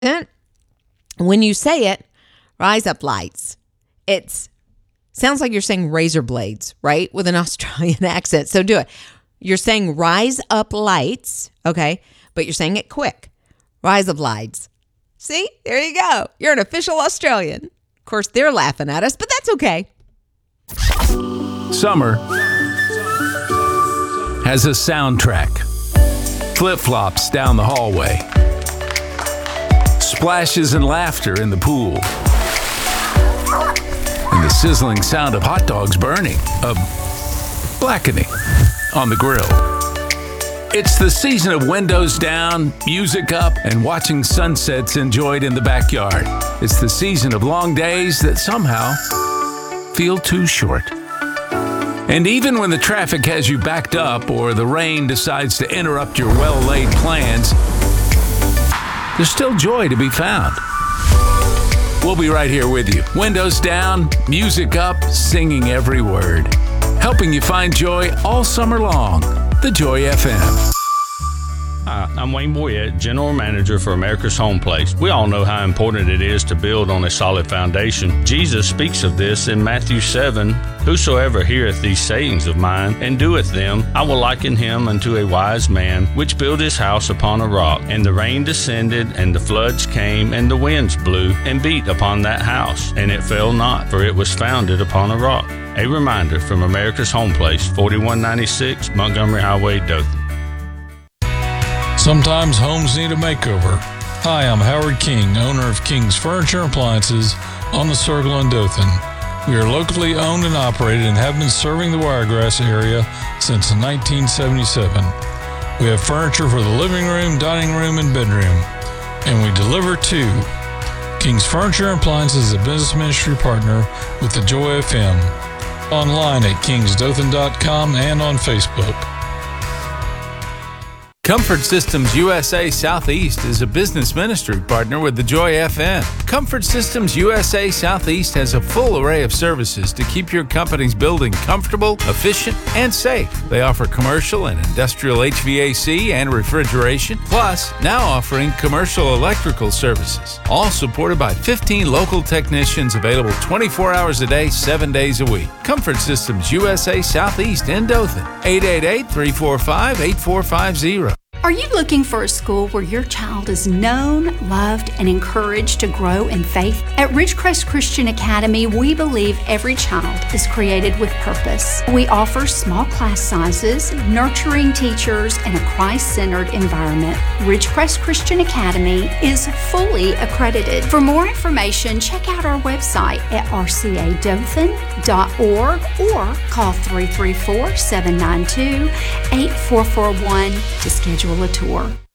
When you say it, rise up lights, it sounds like you're saying razor blades, right? With an Australian accent. So do it. You're saying rise up lights, okay? But you're saying it quick. Rise up lights. See? There you go. You're an official Australian. Of course, they're laughing at us, but that's okay. Summer has a soundtrack. Flip-flops down the hallway. Splashes and laughter in the pool. And the sizzling sound of hot dogs burning, blackening on the grill. It's the season of windows down, music up, and watching sunsets enjoyed in the backyard. It's the season of long days that somehow feel too short. And even when the traffic has you backed up or the rain decides to interrupt your well-laid plans, there's still joy to be found. We'll be right here with you. Windows down, music up, singing every word. Helping you find joy all summer long. The Joy FM. Hi, I'm Wayne Boyette, General Manager for America's Home Place. We all know how important it is to build on a solid foundation. Jesus speaks of this in Matthew 7. Whosoever heareth these sayings of mine and doeth them, I will liken him unto a wise man, which built his house upon a rock. And the rain descended, and the floods came, and the winds blew, and beat upon that house. And it fell not, for it was founded upon a rock. A reminder from America's Home Place, 4196 Montgomery Highway, Dothan. Sometimes homes need a makeover. Hi, I'm Howard King, owner of King's Furniture and Appliances on the Circle in Dothan. We are locally owned and operated and have been serving the Wiregrass area since 1977. We have furniture for the living room, dining room, and bedroom, and we deliver to King's Furniture and Appliances is a business ministry partner with the Joy FM. Online at kingsdothan.com and on Facebook. Comfort Systems USA Southeast is a business ministry partner with the Joy FM. Comfort Systems USA Southeast has a full array of services to keep your company's building comfortable, efficient, and safe. They offer commercial and industrial HVAC and refrigeration, plus now offering commercial electrical services. All supported by 15 local technicians available 24 hours a day, 7 days a week. Comfort Systems USA Southeast in Dothan, 888-345-8450. Are you looking for a school where your child is known, loved, and encouraged to grow in faith? At Ridgecrest Christian Academy, we believe every child is created with purpose. We offer small class sizes, nurturing teachers, and a Christ-centered environment. Ridgecrest Christian Academy is fully accredited. For more information, check out our website at rcadothan.org or call 334-792-8441 to schedule a tour.